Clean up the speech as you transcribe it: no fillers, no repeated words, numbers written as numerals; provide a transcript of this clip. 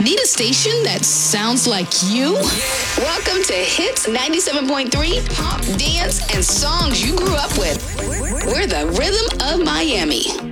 Need a station that sounds like you? Welcome to Hits 97.3, pop, dance, and songs you grew up with. We're the rhythm of Miami.